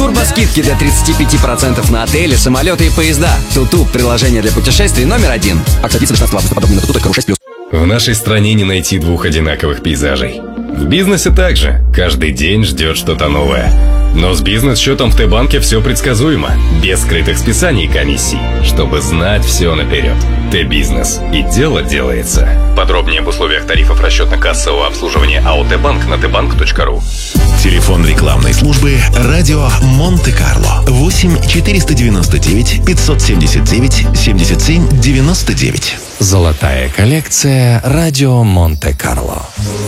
Турбоскидки до 35% на отели, самолеты и поезда. Туту – приложение для путешествий номер 1. Акция длится 16 августа. Подробнее на tutu.ru6+. В нашей стране не найти двух одинаковых пейзажей. В бизнесе также. Каждый день ждет что-то новое. Но с бизнес-счетом в Т-банке все предсказуемо. Без скрытых списаний и комиссий. Чтобы знать все наперед. Т-бизнес. И дело делается. Подробнее об условиях тарифов расчетно-кассового обслуживания АО Т-банк на tbank.ru. Телефон рекламной службы «Радио Монте-Карло». 8 499 579 77 99. Золотая коллекция «Радио Монте-Карло».